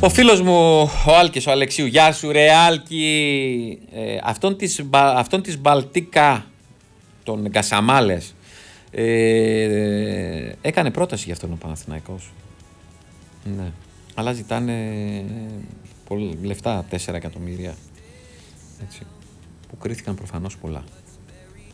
Ο φίλος μου, ο Άλκης, ο Αλεξίου, γεια σου ρε Άλκη, αυτόν της Μπαλτίκα, τον Γκασαμάλες, έκανε πρόταση για αυτόν ο Παναθηναϊκός. Ναι, αλλά ζητάνε λεφτά, 4 εκατομμύρια, έτσι, που κρίθηκαν προφανώς πολλά.